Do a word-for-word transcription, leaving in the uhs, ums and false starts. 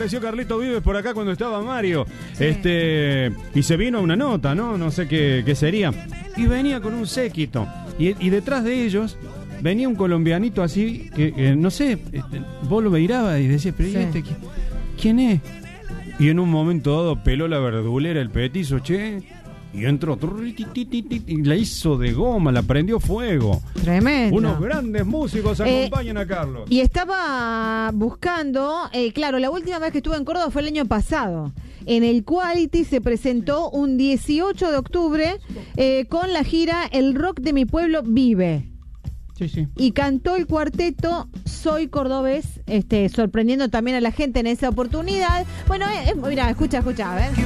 apareció Carlito Vives por acá cuando estaba Mario. Sí. Este, y se vino una nota, ¿no? No sé qué, qué sería. Y venía con un séquito. Y, y detrás de ellos venía un colombianito así, que, que no sé, este, vos lo mirabas y decías, pero sí. ¿y este quién, quién es? Y en un momento dado peló la verdulera, el petizo, che, y entró, y la hizo de goma, la prendió fuego. Tremendo. Unos grandes músicos eh, acompañan a Carlos. Y estaba buscando, eh, claro, la última vez que estuve en Córdoba fue el año pasado. En el Quality se presentó un dieciocho de octubre eh, con la gira El Rock de mi Pueblo Vive. Sí, sí. Y cantó el cuarteto Soy Cordobés, este, sorprendiendo también a la gente en esa oportunidad. Bueno, eh, eh, mira, escucha, escucha, a ver.